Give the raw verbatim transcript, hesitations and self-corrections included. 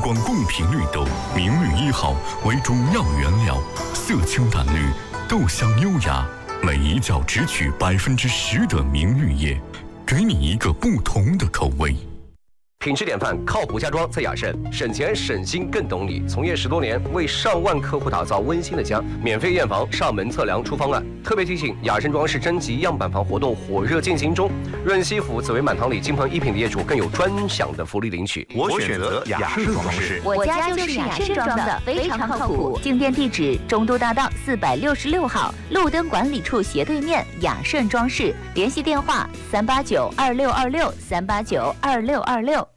广供频绿豆，明绿一号为主要原料，色清淡绿，豆香优雅，每一角只取百分之十的明绿叶，给你一个不同的口味。 品质典范，靠谱家装在雅盛，省钱省心更懂你。从业十多年，为上万客户打造温馨的家，免费验房、上门测量出方案。特别提醒，雅盛装饰征集样板房活动火热进行中，润西府紫薇满堂里金鹏一品的业主更有专享的福利领取。 我选择雅盛装饰， 我家就是雅盛装的，非常靠谱。进店地址：中都大道四百六十六号，路灯管理处斜对面，雅盛装饰。联系电话：三八九二六二六三八九二六二六。